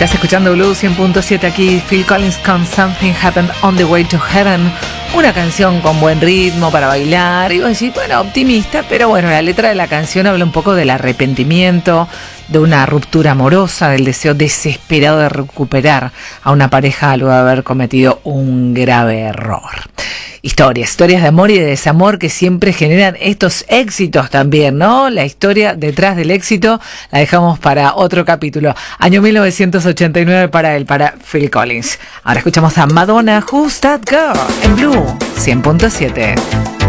Estás escuchando Blue 100.7 aquí, Phil Collins con Something Happened on the Way to Heaven. Una canción con buen ritmo para bailar. Y vos decís, bueno, optimista, pero bueno, la letra de la canción habla un poco del arrepentimiento, de una ruptura amorosa, del deseo desesperado de recuperar a una pareja luego de haber cometido un grave error. Historias de amor y de desamor que siempre generan estos éxitos también, ¿no? La historia detrás del éxito la dejamos para otro capítulo. Año 1989 para Phil Collins. Ahora escuchamos a Madonna, Who's That Girl? En Blue 100.7.